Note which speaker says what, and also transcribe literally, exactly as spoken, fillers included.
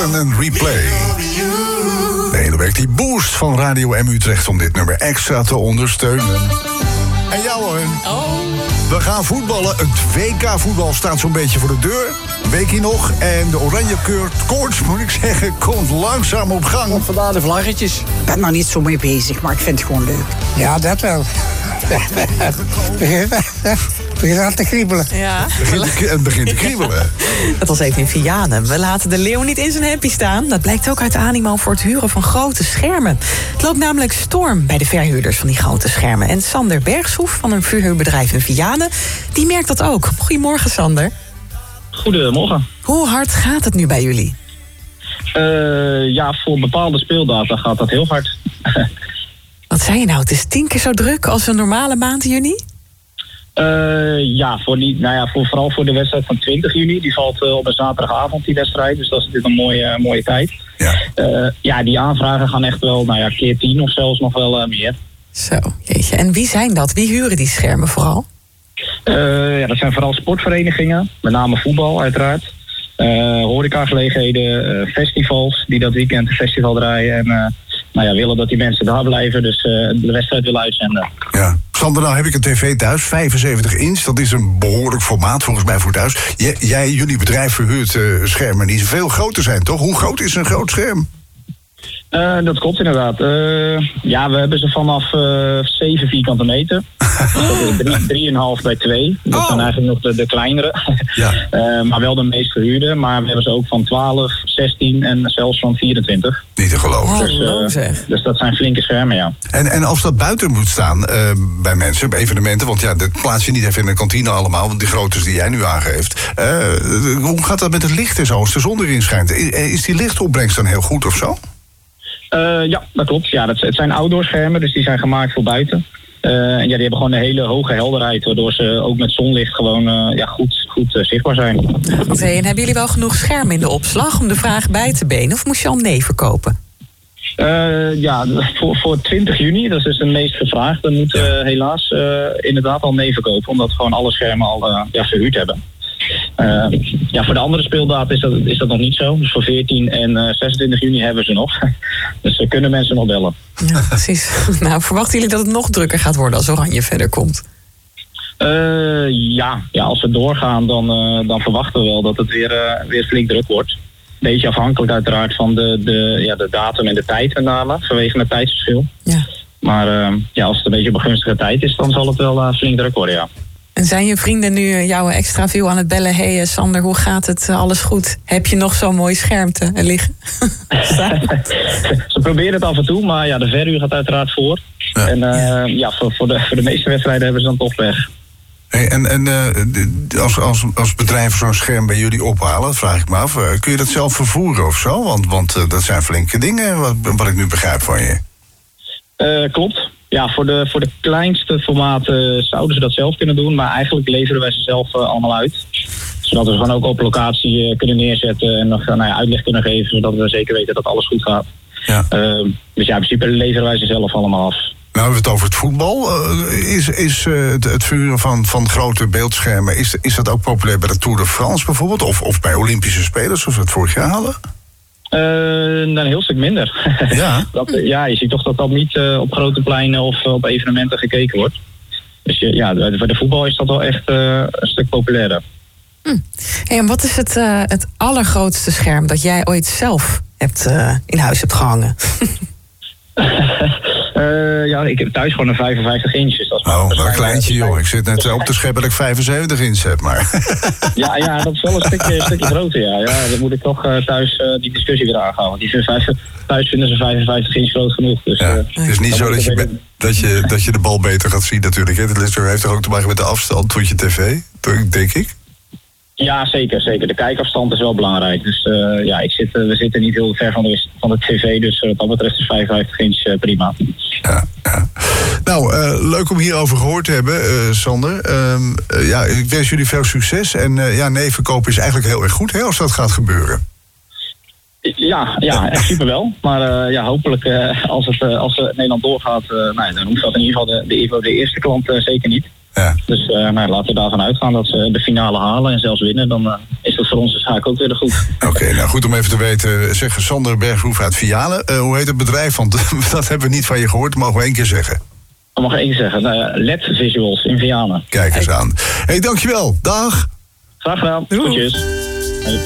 Speaker 1: Listen and Replay. De hele week die boost van Radio M Utrecht om dit nummer extra te ondersteunen. En jou hoor.
Speaker 2: Oh.
Speaker 1: We gaan voetballen. Het W K-voetbal staat zo'n beetje voor de deur. Een weekje nog. En de oranje koorts, moet ik zeggen, komt langzaam op gang.
Speaker 3: Want vandaar de vlaggetjes.
Speaker 4: Ik ben daar niet zo mee bezig, maar ik vind het gewoon leuk.
Speaker 3: Ja, dat wel. Het begint aan te kriebelen.
Speaker 2: Ja.
Speaker 1: Het begint te kriebelen.
Speaker 2: Dat was even in Vianen. We laten de leeuw niet in zijn happy staan. Dat blijkt ook uit de animo voor het huren van grote schermen. Het loopt namelijk storm bij de verhuurders van die grote schermen. En Sander Bergshoef van een verhuurbedrijf in Vianen, die merkt dat ook. Goedemorgen, Sander.
Speaker 5: Goedemorgen.
Speaker 2: Hoe hard gaat het nu bij jullie?
Speaker 5: Uh, ja, voor bepaalde speeldata gaat dat heel hard.
Speaker 2: Wat zei je nou? Het is tien keer zo druk als een normale maand in juni?
Speaker 5: Uh, ja, voor die, nou ja voor, vooral voor de wedstrijd van twintig juni. Die valt uh, op een zaterdagavond, die wedstrijd. Dus dat is natuurlijk een mooie, uh, mooie tijd.
Speaker 1: Ja.
Speaker 5: Uh, ja, die aanvragen gaan echt wel, nou ja, keer tien of zelfs nog wel uh, meer.
Speaker 2: Zo, jeetje. En wie zijn dat? Wie huren die schermen vooral?
Speaker 5: Uh, ja, dat zijn vooral sportverenigingen. Met name voetbal, uiteraard. Uh, horecagelegenheden, uh, festivals die dat weekend een festival draaien. En uh, nou ja, willen dat die mensen daar blijven. Dus uh, de wedstrijd willen uitzenden.
Speaker 1: Ja. Sander, nou heb ik een tv thuis, vijfenzeventig inch. Dat is een behoorlijk formaat volgens mij voor thuis. J- jij, jullie bedrijf verhuurt uh, schermen die veel groter zijn, toch? Hoe groot is een groot scherm?
Speaker 5: Uh, dat klopt inderdaad. Uh, ja, we hebben ze vanaf uh, zeven vierkante meter. drie komma vijf bij twee. Dat
Speaker 1: oh.
Speaker 5: zijn eigenlijk nog de, de kleinere.
Speaker 1: Ja.
Speaker 5: Uh, maar wel de meest verhuurde. Maar we hebben ze ook van twaalf, zestien en zelfs van vierentwintig.
Speaker 1: Niet te geloven.
Speaker 2: Oh,
Speaker 5: Dus, uh,
Speaker 2: zeg.
Speaker 5: dus dat zijn flinke schermen, ja.
Speaker 1: En, en als dat buiten moet staan uh, bij mensen, bij evenementen, want ja, dat plaats je niet even in de kantine allemaal, want die groottes die jij nu aangeeft. Uh, hoe gaat dat met het licht en zo, als de zon erin schijnt? Is die lichtopbrengst dan heel goed of zo?
Speaker 5: Uh, ja, dat klopt. Ja, dat, het zijn outdoor schermen, dus die zijn gemaakt voor buiten. Uh, en ja, die hebben gewoon een hele hoge helderheid, waardoor ze ook met zonlicht gewoon uh, ja, goed, goed uh, zichtbaar zijn.
Speaker 2: Oké, en hebben jullie wel genoeg schermen in de opslag om de vraag bij te benen? Of moest je al nee verkopen?
Speaker 5: Uh, ja, voor, voor twintig juni, dat is dus de meest gevraagd. Dan moeten we uh, helaas uh, inderdaad al nee verkopen, omdat we gewoon alle schermen al uh, ja, verhuurd hebben. Uh, ja, voor de andere speeldata is dat, is dat nog niet zo. Dus voor veertien en uh, zesentwintig juni hebben we ze nog. Dus uh, kunnen mensen nog bellen.
Speaker 2: Ja, precies. Nou, verwachten jullie dat het nog drukker gaat worden als Oranje verder komt?
Speaker 5: Uh, ja, ja, als we doorgaan, dan, uh, dan verwachten we wel dat het weer, uh, weer flink druk wordt. Beetje afhankelijk uiteraard van de, de, ja, de datum en de tijd met name, vanwege het tijdsverschil.
Speaker 2: Ja.
Speaker 5: Maar uh, ja, als het een beetje op een gunstige tijd is, dan zal het wel uh, flink druk worden, ja.
Speaker 2: En zijn je vrienden nu jou extra veel aan het bellen? Hé hey, Sander, hoe gaat het? Alles goed? Heb je nog zo'n mooi scherm te liggen?
Speaker 5: Ze proberen het af en toe, maar ja, de verhuur gaat uiteraard voor. Ja. En uh, ja, voor, voor, de, voor de meeste wedstrijden hebben ze dan toch weg.
Speaker 1: Hey, en en uh, als, als, als bedrijven zo'n scherm bij jullie ophalen, vraag ik me af, uh, kun je dat zelf vervoeren of zo? Want, want uh, dat zijn flinke dingen, wat, wat ik nu begrijp van je.
Speaker 5: Uh, klopt. Ja, voor de, voor de kleinste formaten zouden ze dat zelf kunnen doen, maar eigenlijk leveren wij ze zelf uh, allemaal uit. Zodat we ze gewoon ook op locatie uh, kunnen neerzetten en nog uh, nou ja, uitleg kunnen geven, zodat we zeker weten dat alles goed gaat.
Speaker 1: Ja.
Speaker 5: Uh, dus ja, in principe leveren wij ze zelf allemaal af.
Speaker 1: Nou, hebben we het over het voetbal. Uh, is is uh, het, het verhuren van, van grote beeldschermen, is, is dat ook populair bij de Tour de France bijvoorbeeld? Of, of bij Olympische Spelen, zoals we het vorig jaar hadden?
Speaker 5: Uh, nou, een heel stuk minder.
Speaker 1: Ja.
Speaker 5: dat, ja, je ziet toch dat dat niet uh, op grote pleinen of uh, op evenementen gekeken wordt. Dus uh, ja, voor de voetbal is dat wel echt uh, een stuk populairder.
Speaker 2: Hm. Hey, en wat is het, uh, het allergrootste scherm dat jij ooit zelf hebt, uh, in huis hebt gehangen?
Speaker 5: uh, ja, ik heb thuis gewoon een vijfenvijftig inch. Dus dat is
Speaker 1: oh, wat een kleintje, joh. Ik zit net op te scheppen dat ik vijfenzeventig inch heb, maar...
Speaker 5: ja, ja, dat is wel een stukje, een stukje groter, ja. ja. Dan moet ik toch uh, thuis uh, die discussie weer aangaan. Want die vijf, thuis vinden ze vijfenvijftig inch groot genoeg. Dus,
Speaker 1: ja,
Speaker 5: uh,
Speaker 1: het is niet zo dat je, be- dat, je, dat je de bal beter gaat zien natuurlijk. Hè. Dat heeft toch ook te maken met de afstand tot je tv, denk ik?
Speaker 5: Ja, zeker, zeker. De kijkafstand is wel belangrijk. Dus uh, ja, ik zit, uh, we zitten niet heel ver van de, van de tv, dus uh, wat dat betreft is vijfenvijftig inch uh, prima.
Speaker 1: Ja, ja. Nou, uh, leuk om hierover gehoord te hebben, uh, Sander. Uh, uh, ja, ik wens jullie veel succes. En uh, ja, nee, verkopen is eigenlijk heel erg goed, hè, als dat gaat gebeuren.
Speaker 5: Ja, ja, echt super wel. Maar uh, ja, hopelijk uh, als, het, uh, als het Nederland doorgaat, uh, nou, dan hoeft dat in ieder geval de, de, de eerste klant uh, zeker niet.
Speaker 1: Ja.
Speaker 5: Dus uh, nou, laten we daarvan uitgaan dat ze de finale halen en zelfs winnen. Dan uh, is dat voor onze zaak ook weer goed.
Speaker 1: Oké, okay, nou goed om even te weten. Zeg Sander Berghoef uit Vianen. Uh, hoe heet het bedrijf? Want dat hebben we niet van je gehoord. Dat mogen we één keer zeggen.
Speaker 5: Dat mag ik één keer zeggen. Uh, L E D Visuals in Vianen.
Speaker 1: Kijk eens aan. Hé, hey, dankjewel. Dag.
Speaker 5: Graag gedaan. Groetjes.